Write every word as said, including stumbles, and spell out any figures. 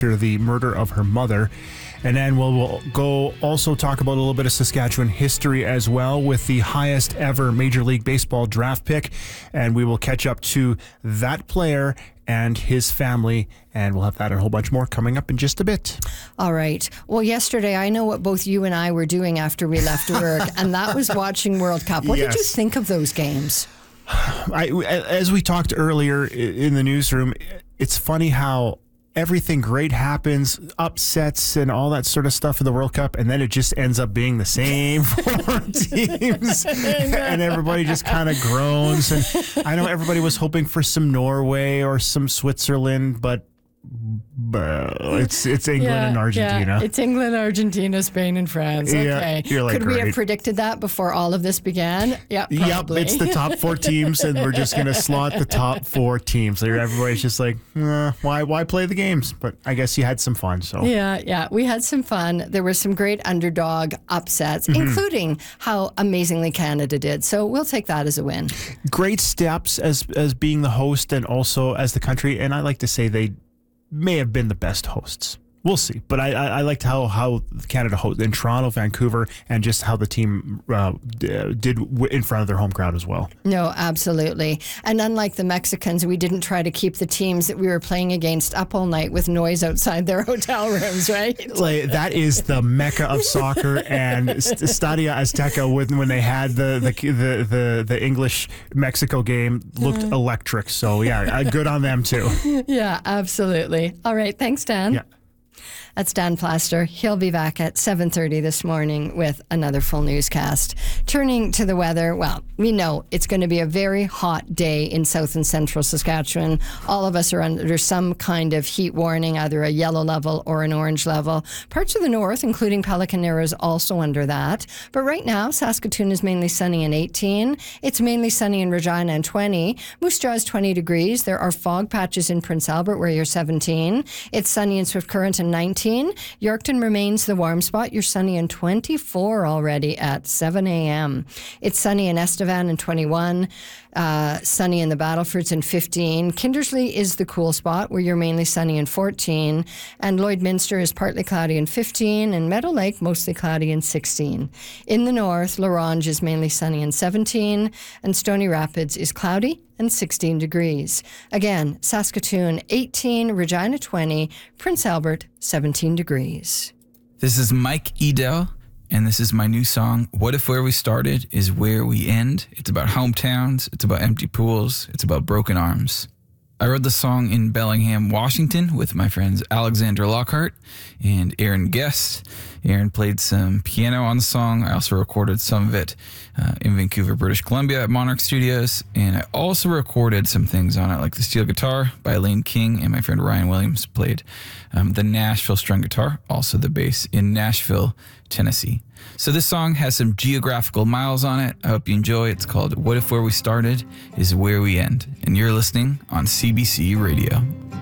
the murder of her mother. And then we'll, we'll go also talk about a little bit of Saskatchewan history as well with the highest ever Major League Baseball draft pick. And we will catch up to that player and his family, and we'll have that and a whole bunch more coming up in just a bit. All right. Well, yesterday, I know what both you and I were doing after we left work, and that was watching World Cup. What Yes. did you think of those games? I, as we talked earlier in the newsroom, it's funny how everything great happens, upsets and all that sort of stuff in the World Cup, and then it just ends up being the same four teams, and everybody just kind of groans. And I know everybody was hoping for some Norway or some Switzerland, but uh, it's it's England Yeah, and Argentina. Yeah, it's England, Argentina, Spain, and France. Yeah, Okay. you're like, Could we have great. predicted that before all of this began? Yeah, Yep, probably. it's the top four teams, and we're just going to slot the top four teams. So everybody's just like, eh, why why play the games? But I guess you had some fun. So Yeah, yeah. We had some fun. There were some great underdog upsets, Mm-hmm. including how amazingly Canada did. So we'll take that as a win. great steps as as being the host and also as the country. And I like to say they may have been the best hosts. We'll see. But I, I, I liked how, how Canada hosted in Toronto, Vancouver, and just how the team uh, d- did w- in front of their home crowd as well. No, absolutely. And unlike the Mexicans, we didn't try to keep the teams that we were playing against up all night with noise outside their hotel rooms, right? Like, that is the mecca of soccer, and St- Stadio Azteca, when, when they had the the the, the, the English Mexico game, looked electric. So yeah, uh, good on them too. Yeah, absolutely. All right. Thanks, Dan. Yeah. That's Dan Plaster. He'll be back at seven thirty this morning with another full newscast. Turning to the weather, well, we know it's going to be a very hot day in south and central Saskatchewan. All of us are under some kind of heat warning, either a yellow level or an orange level. Parts of the north, including Pelican Arrow, is also under that. But right now, Saskatoon is mainly sunny and eighteen. It's mainly sunny in Regina and twenty. Moose Jaw is twenty degrees. There are fog patches in Prince Albert where you're seventeen. It's sunny in Swift Current and nineteen. Yorkton remains the warm spot. You're sunny in twenty-four already at seven a.m. It's sunny in Estevan and twenty-one. Uh, sunny in the Battlefords and fifteen. Kindersley is the cool spot where you're mainly sunny in fourteen. And Lloydminster is partly cloudy in fifteen. And Meadow Lake mostly cloudy in sixteen. In the north, La Ronge is mainly sunny in seventeen. And Stony Rapids is cloudy and sixteen degrees. Again, Saskatoon eighteen, Regina twenty, Prince Albert seventeen degrees. This is Mike Edel, and this is my new song, What If Where We Started Is Where We End? It's about hometowns, it's about empty pools, it's about broken arms. I wrote the song in Bellingham, Washington with my friends Alexander Lockhart and Aaron Guest. Aaron played some piano on the song. I also recorded some of it uh, in Vancouver, British Columbia at Monarch Studios. And I also recorded some things on it, like the steel guitar by Lane King, and my friend Ryan Williams played um, the Nashville string guitar, also the bass in Nashville, Tennessee. So this song has some geographical miles on it. I hope you enjoy. It's called What If Where We Started Is Where We End. And you're listening on C B C Radio.